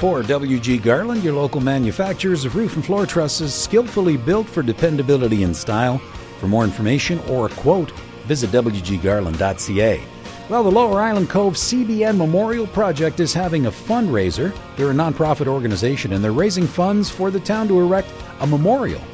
For WG Garland, your local manufacturers of roof and floor trusses, skillfully built for dependability and style. For more information or a quote, visit wggarland.ca. Well, the Lower Island Cove CBN Memorial Project is having a fundraiser. They're a nonprofit organization, and they're raising funds for the town to erect a memorial